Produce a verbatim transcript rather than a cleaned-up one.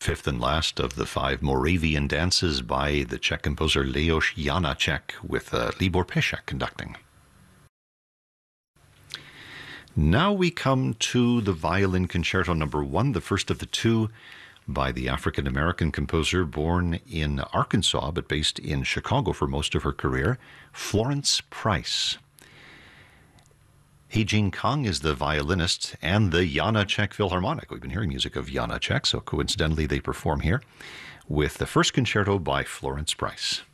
fifth and last of the five Moravian dances by the Czech composer Leoš Janáček, with uh, Libor Pešek conducting. Now we come to the Violin Concerto number one, the first of the two, by the African-American composer born in Arkansas but based in Chicago for most of her career, Florence Price. He-Jing Kang is the violinist and the Janáček Philharmonic. We've been hearing music of Janáček, so coincidentally they perform here with the first concerto by Florence Price.